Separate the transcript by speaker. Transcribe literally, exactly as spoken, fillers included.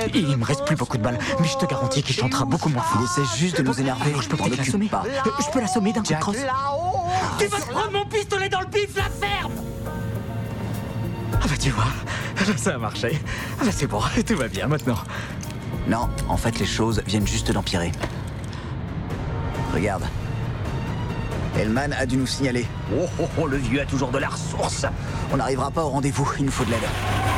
Speaker 1: Il me reste plus beaucoup de balles, mais je te garantis qu'il chantera beaucoup moins fort.
Speaker 2: Il essaie juste de nous énerver.
Speaker 1: Je peux
Speaker 2: T'en
Speaker 1: peut-être
Speaker 2: occupe
Speaker 1: l'assommer.
Speaker 2: pas.
Speaker 1: Euh, Je peux l'assommer d'un coup de
Speaker 2: Jack.
Speaker 1: crosse. Tu vas te prendre mon pistolet dans le bif, la ferme. Ah bah tu vois, ça a marché. Ah bah c'est bon, tout va bien maintenant.
Speaker 2: Non, en fait, les choses viennent juste d'empirer. Regarde. Hellman a dû nous signaler. Oh, oh, oh, le vieux a toujours de la ressource. On n'arrivera pas au rendez-vous, il nous faut de l'aide.